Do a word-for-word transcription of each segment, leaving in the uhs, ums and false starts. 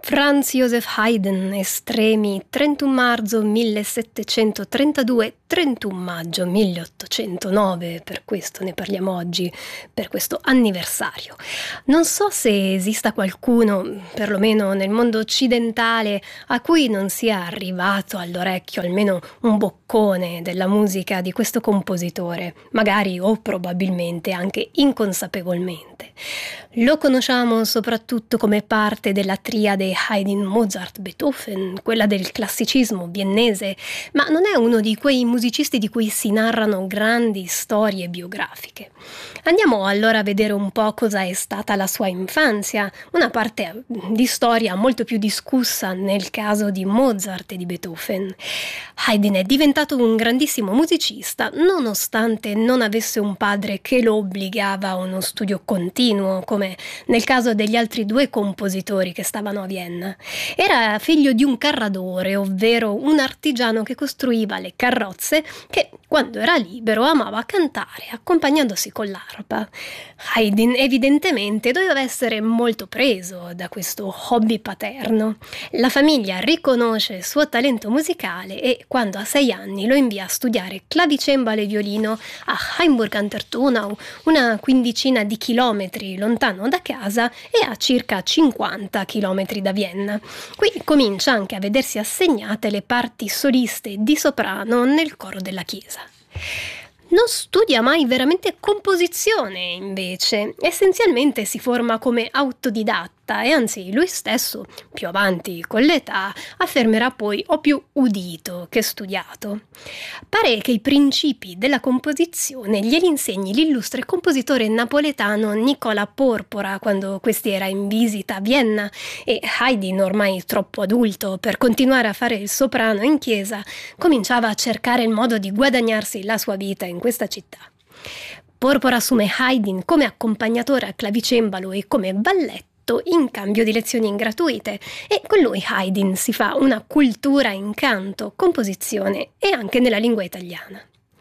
Franz Joseph Haydn, Estremi, trentuno marzo millesettecentotrentadue, trentuno maggio milleottocentonove, per questo ne parliamo oggi, per questo anniversario. Non so se esista qualcuno, perlomeno nel mondo occidentale, a cui non sia arrivato all'orecchio almeno un boccone della musica di questo compositore, magari o probabilmente anche inconsapevolmente. Lo conosciamo soprattutto come parte della triade Haydn, Mozart, Beethoven, quella del classicismo viennese, ma non è uno di quei musicisti di cui si narrano grandi storie biografiche. Andiamo allora a vedere un po' cosa è stata la sua infanzia, una parte di storia molto più discussa nel caso di Mozart e di Beethoven. Haydn è diventato un grandissimo musicista, nonostante non avesse un padre che lo obbligava a uno studio continuo, come nel caso degli altri due compositori che stavano a Vienna. Era figlio di un carradore, ovvero un artigiano che costruiva le carrozze che, quando era libero, amava cantare accompagnandosi con l'arpa. Haydn evidentemente doveva essere molto preso da questo hobby paterno. La famiglia riconosce il suo talento musicale e, quando ha sei anni, lo invia a studiare clavicembalo e violino a Heimburg an der Donau, una quindicina di chilometri lontano da casa e a circa cinquanta chilometri da Vienna. Qui comincia anche a vedersi assegnate le parti soliste di soprano nel coro della chiesa. Non studia mai veramente composizione, invece. Essenzialmente si forma come autodidatta e anzi lui stesso, più avanti con l'età, affermerà poi ho più udito che studiato. Pare che i principi della composizione glieli insegni l'illustre compositore napoletano Nicola Porpora quando questi era in visita a Vienna e Haydn, ormai troppo adulto per continuare a fare il soprano in chiesa, cominciava a cercare il modo di guadagnarsi la sua vita in questa città. Porpora assume Haydn come accompagnatore a clavicembalo e come balletto in cambio di lezioni gratuite e con lui Haydn si fa una cultura in canto, composizione e anche nella lingua italiana.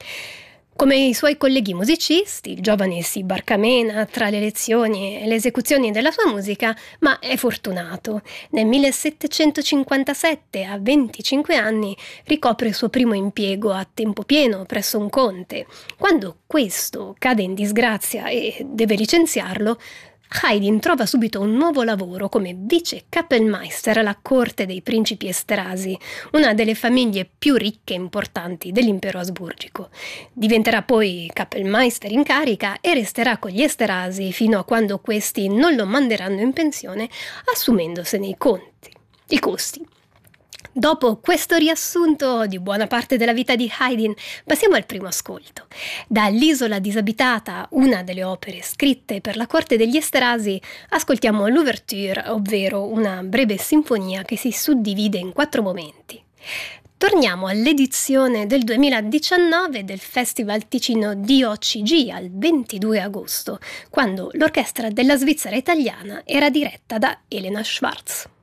Come i suoi colleghi musicisti, il giovane si barcamena tra le lezioni e le esecuzioni della sua musica, ma è fortunato. Nel millesettecentocinquantasette, a venticinque anni, ricopre il suo primo impiego a tempo pieno presso un conte. Quando questo cade in disgrazia e deve licenziarlo, Haydn trova subito un nuovo lavoro come vice Kapellmeister alla corte dei principi Esterasi, una delle famiglie più ricche e importanti dell'impero asburgico. Diventerà poi Kapellmeister in carica e resterà con gli Esterasi fino a quando questi non lo manderanno in pensione, assumendosene i conti, i costi. Dopo questo riassunto di buona parte della vita di Haydn, passiamo al primo ascolto. Dall'Isola disabitata, una delle opere scritte per la corte degli Esterasi, ascoltiamo l'ouverture, ovvero una breve sinfonia che si suddivide in quattro momenti. Torniamo all'edizione del duemiladiciannove del Festival Ticino D O C G al ventidue agosto, quando l'orchestra della Svizzera italiana era diretta da Elena Schwarz.